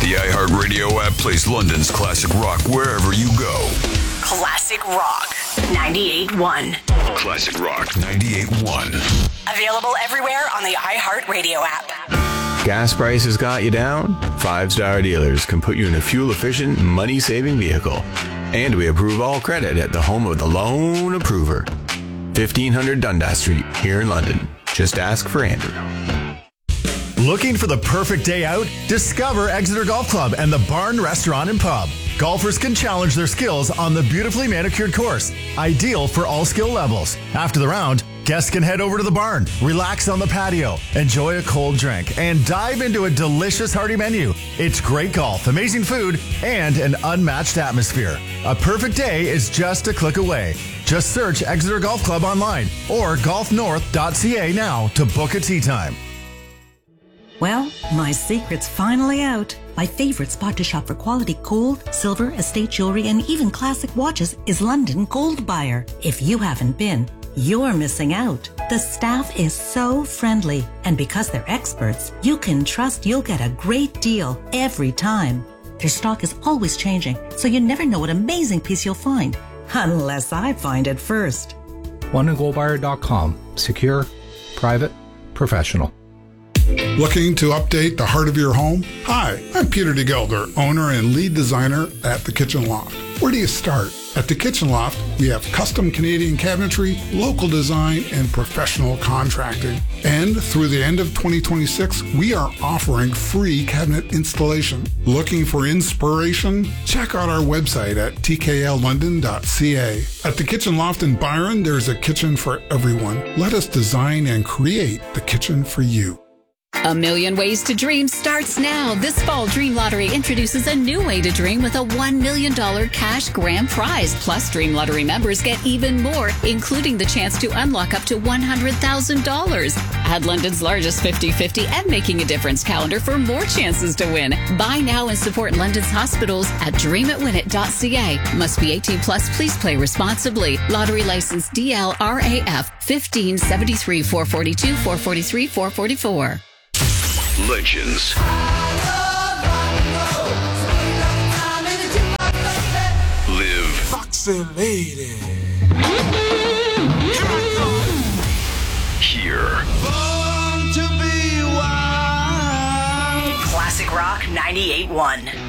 The iHeartRadio app plays London's classic rock wherever you go. Classic Rock 98.1. Classic Rock 98.1. Available everywhere on the iHeartRadio app. Gas prices got you down? 5-Star Dealers can put you in a fuel-efficient, money-saving vehicle. And we approve all credit at the home of the Loan Approver. 1500 Dundas Street, here in London. Just ask for Andrew. Looking for the perfect day out? Discover Exeter Golf Club and the Barn Restaurant and Pub. Golfers can challenge their skills on the beautifully manicured course, ideal for all skill levels. After the round, guests can head over to the barn, relax on the patio, enjoy a cold drink, and dive into a delicious hearty menu. It's great golf, amazing food, and an unmatched atmosphere. A perfect day is just a click away. Just search Exeter Golf Club online or golfnorth.ca now to book a tee time. Well, my secret's finally out. My favorite spot to shop for quality gold, silver, estate jewelry, and even classic watches is London Gold Buyer. If you haven't been, you're missing out. The staff is so friendly, and because they're experts, you can trust you'll get a great deal every time. Their stock is always changing, so you never know what amazing piece you'll find, unless I find it first. LondonGoldBuyer.com. Secure, private, professional. Looking to update the heart of your home? Hi, I'm Peter DeGelder, owner and lead designer at The Kitchen Loft. Where do you start? At The Kitchen Loft, we have custom Canadian cabinetry, local design, and professional contracting. And through the end of 2026, we are offering free cabinet installation. Looking for inspiration? Check out our website at tklondon.ca. At The Kitchen Loft in Byron, there's a kitchen for everyone. Let us design and create the kitchen for you. A Million Ways to Dream starts now. This fall, Dream Lottery introduces a new way to dream with a $1 million cash grand prize. Plus, Dream Lottery members get even more, including the chance to unlock up to $100,000. Add London's largest 50-50 and Making a Difference calendar for more chances to win. Buy now and support London's hospitals at dreamitwinit.ca. Must be 18 plus. Please play responsibly. Lottery license DLRAF 1573 442 443 444. Legends. Live. Foxy lady. Here. Classic Rock 98.1.